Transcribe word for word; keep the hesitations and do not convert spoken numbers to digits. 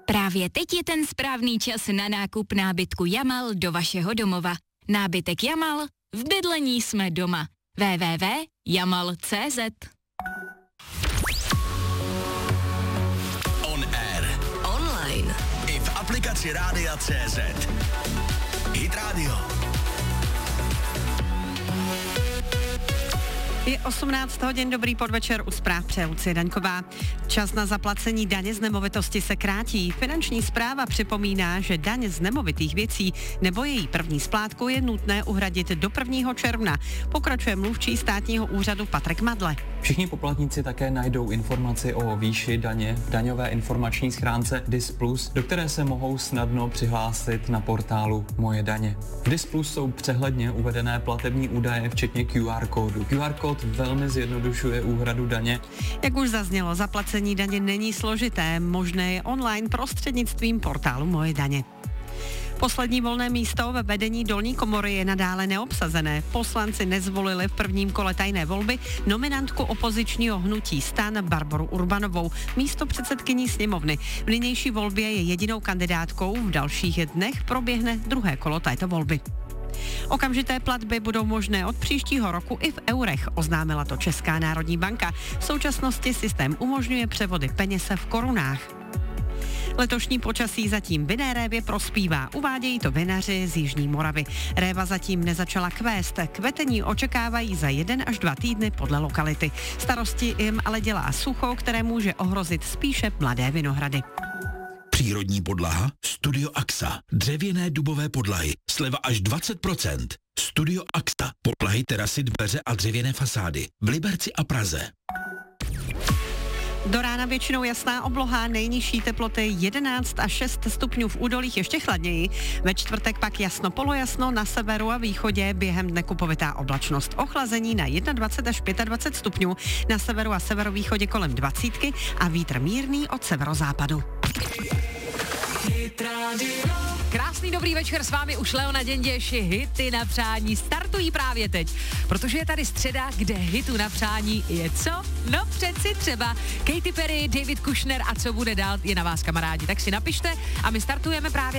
Právě teď je ten správný čas na nákup nábytku Jamal do vašeho domova. Nábytek Jamal, v bydlení jsme doma. w w w tečka jamal tečka cé zet On air. Online. I v aplikaci Rádia tečka cé zet. Hit Radio. Je osmnáct hodin, dobrý podvečer, u zpráv přeje Lucie Daňková. Čas na zaplacení daně z nemovitosti se krátí. Finanční správa připomíná, že daň z nemovitých věcí nebo její první splátku je nutné uhradit do prvního června. Pokračuje mluvčí státního úřadu Patrik Madle. Všichni poplatníci také najdou informaci o výši daně v daňové informační schránce D I S plus, do které se mohou snadno přihlásit na portálu Moje daně. V D I S plus jsou přehledně uvedené platební údaje, včetně Q R kódu. Q R kód velmi zjednodušuje úhradu daně. Jak už zaznělo, zaplacení daně není složité, možné je online prostřednictvím portálu Moje daně. Poslední volné místo ve vedení dolní komory je nadále neobsazené. Poslanci nezvolili v prvním kole tajné volby nominantku opozičního hnutí STAN Barboru Urbanovou, místo předsedkyní sněmovny. V nynější volbě je jedinou kandidátkou, v dalších dnech proběhne druhé kolo této volby. Okamžité platby budou možné od příštího roku i v eurech, oznámila to Česká národní banka. V současnosti systém umožňuje převody peněz v korunách. Letošní počasí zatím vinné révě prospívá, uvádějí to vinaři z Jižní Moravy. Réva zatím nezačala kvést, kvetení očekávají za jeden až dva týdny podle lokality. Starosti jim ale dělá sucho, které může ohrozit spíše mladé vinohrady. Přírodní podlaha Studio Axa. Dřevěné dubové podlahy. Sleva až dvacet procent. Studio Axa. Podlahy, terasy, dveře a dřevěné fasády. V Liberci a Praze. Do rána většinou jasná obloha, nejnižší teploty jedenáct až šest stupňů, v údolích ještě chladněji. Ve čtvrtek pak jasno polojasno, na severu a východě během dne kupovitá oblačnost. Ochlazení na dvacet jedna až dvacet pět stupňů, na severu a severovýchodě kolem dvacítky a vítr mírný od severozápadu. Krásný dobrý večer, s vámi už Leona Děnděši, hity na přání startují právě teď, protože je tady středa, kde hitu na přání je co? No přeci třeba Katy Perry, David Kushner a co bude dál je na vás, kamarádi, tak si napište a my startujeme právě